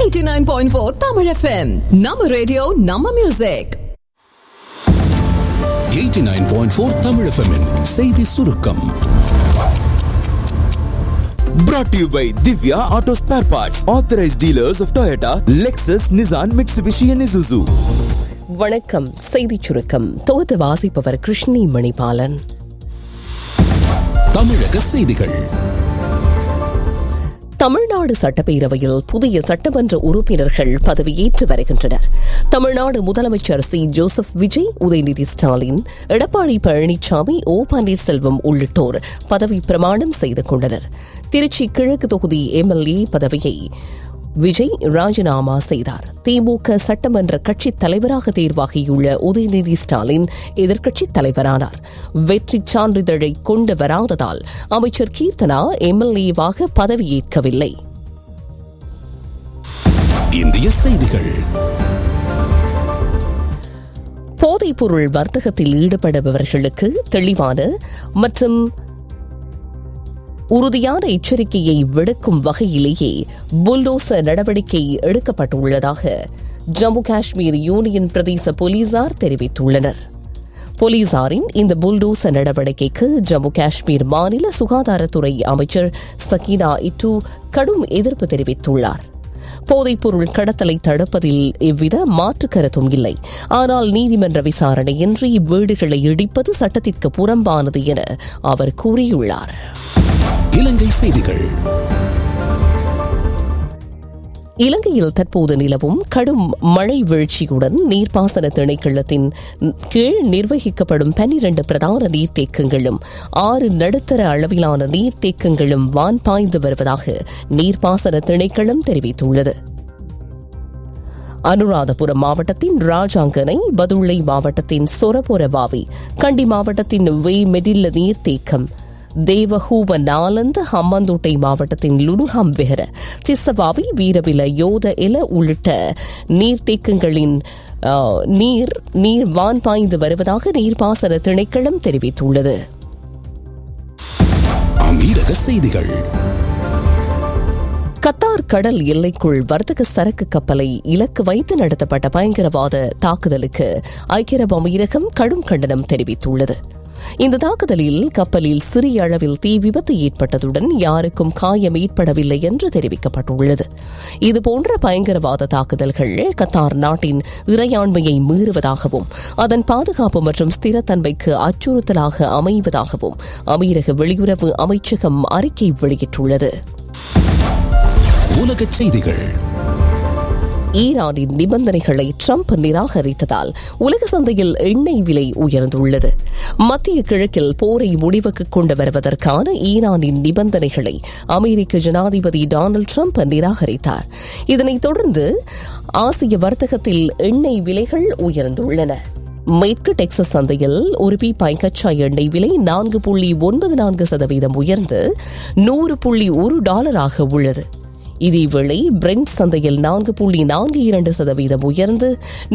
89.4 Tamil FM. நம்ம radio நம்ம music. 89.4 Tamil FM -இன் செய்தி சுருக்கம். Brought to you by Divya Auto Spare Parts, authorized dealers of Toyota, Lexus, Nissan, Mitsubishi and Isuzu. வணக்கம். செய்தி சுருக்கம் தொகுத்து வாசிப்பவர் கிருஷ்ணி மணிபாலன். தமிழக செய்திகள். தமிழ்நாடு சட்டப்பேரவையில் புதிய சட்டமன்ற உறுப்பினர்கள் பதவியேற்று வருகின்றனர். தமிழ்நாடு முதலமைச்சர் சி ஜோசப் விஜய், உதயநிதி ஸ்டாலின், எடப்பாடி பழனிசாமி, ஓ பன்னீர்செல்வம் உள்ளிட்டோர் பதவி பிரமாணம் செய்து கொண்டனர். திருச்சி கிழக்கு தொகுதி எம்எல்ஏ பதவியை விஜய் ராஜினாமா செய்தார். திமுக சட்டமன்ற கட்சித் தலைவராக தேர்வாகியுள்ள உதயநிதி ஸ்டாலின் எதிர்க்கட்சித் தலைவரானார். வெற்றி சான்றிதழை கொண்டு வராததால் அமைச்சர் கீர்த்தனா எம்எல்ஏவாக பதவியேற்கவில்லை. இந்திய செய்திகள். போதைப்பொருள் வர்த்தகத்தில் ஈடுபடுபவர்களுக்கு தெளிவான மற்றும் உறுதியான எச்சரிக்கையை விடுக்கும் வகையிலேயே புல்டோசர் நடவடிக்கை எடுக்கப்பட்டுள்ளதாக ஜம்மு காஷ்மீர் யூனியன் பிரதேச போலீசார் தெரிவித்துள்ளனர். போலீசாரின் இந்த புல்டோசர் நடவடிக்கைக்கு ஜம்மு காஷ்மீர் மாநில சுகாதாரத்துறை அமைச்சர் சகீனா இட்டு கடும் எதிர்ப்பு தெரிவித்துள்ளார். போதைப்பொருள் கடத்தலை தடுப்பதில் எவ்வித மாற்று கருத்தும் இல்லை. ஆனால் நீதிமன்ற விசாரணையின்றி வீடுகளை இடிப்பது சட்டத்திற்கு புறம்பானது என அவர் கூறியுள்ளார். இலங்கை செய்திகள். இலங்கையில் தற்போது நிலவும் கடும் மழை வீழ்ச்சியுடன் நீர்ப்பாசன திணைக்களத்தின் கீழ் நிர்வகிக்கப்படும் 12 பிரதான நீர்த்தேக்கங்களும் 6 நடுத்தர அளவிலான நீர்த்தேக்கங்களும் வான் பாய்ந்து வருவதாக நீர்ப்பாசன திணைக்களம் தெரிவித்துள்ளது. அனுராதபுரம் மாவட்டத்தின் ராஜாங்கனை, பதுளை மாவட்டத்தின் சொரபொரவாவி, கண்டி மாவட்டத்தின் வே மெடில்ல நீர்த்தேக்கம், தேவஹூவ நாலந்த, ஹம்மந்தோட்டை மாவட்டத்தின் லுனுஹாம் வெஹர, திஸ்ஸவாவி, வீரவில, யோத எல உள்ளிட்ட நீர்த்தேக்கங்களின் நீர் வான் பாய்ந்து வருவதாக நீர்ப்பாசன திணைக்களம் தெரிவித்துள்ளது. அமீரக செய்திகள். கத்தார் கடல் எல்லைக்குள் வர்த்தக சரக்கு கப்பலை இலக்கு வைத்து நடத்தப்பட்ட பயங்கரவாத தாக்குதலுக்கு ஐக்கிய அரபு அமீரகம் கடும் கண்டனம் தெரிவித்துள்ளது. இந்த தாக்குதலில் கப்பலில் சிறிய அளவில் தீ விபத்து ஏற்பட்டதுடன் யாருக்கும் காயம் ஏற்படவில்லை என்று தெரிவிக்கப்பட்டுள்ளது. இதுபோன்ற பயங்கரவாத தாக்குதல்கள் கத்தார் நாட்டின் இறையாண்மையை மீறுவதாகவும் அதன் பாதுகாப்பு மற்றும் ஸ்திரத்தன்மைக்கு அச்சுறுத்தலாக அமைவதாகவும் அமீரக வெளியுறவு அமைச்சகம் அறிக்கை வெளியிட்டுள்ளது. உலகச் செய்திகள். ஈரானின் நிபந்தனைகளை ட்ரம்ப் நிராகரித்ததால் உலக சந்தையில் எண்ணெய் விலை உயர்ந்துள்ளது. மத்திய கிழக்கில் போரை முடிவுக்கு கொண்டு வருவதற்கான ஈரானின் நிபந்தனைகளை அமெரிக்க ஜனாதிபதி டொனால்டு ட்ரம்ப் நிராகரித்தார். இதனைத் தொடர்ந்து ஆசிய வர்த்தகத்தில் எண்ணெய் விலைகள் உயர்ந்துள்ளன. மேற்கு டெக்சஸ் சந்தையில் ஒரு பீப்பாய் கச்சா எண்ணெய் விலை 4.94% உயர்ந்து $100.1 உள்ளது. இதேவேளை பிரெண்ட் சந்தையில் 4.42% உயர்ந்து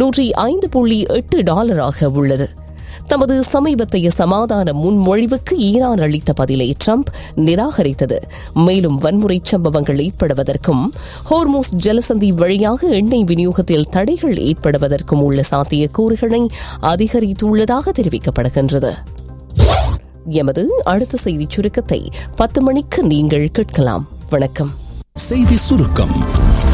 $105.8 உள்ளது. தமது சமீபத்தைய சமாதான முன்மொழிவுக்கு ஈரான் அளித்த பதிலை ட்ரம்ப் நிராகரித்தது. மேலும் வன்முறை சம்பவங்கள் ஏற்படுவதற்கும் ஹோர்மோஸ் ஜலசந்தி வழியாக எண்ணெய் விநியோகத்தில் தடைகள் ஏற்படுவதற்கும் உள்ள சாத்தியக்கூறுகளை அதிகரித்துள்ளதாக தெரிவிக்கப்படுகின்றது. எமது அடுத்த செய்திச் சுருக்கத்தை 10 மணிக்கு நீங்கள் கேட்கலாம். வணக்கம். செய்தி சுருக்கம்.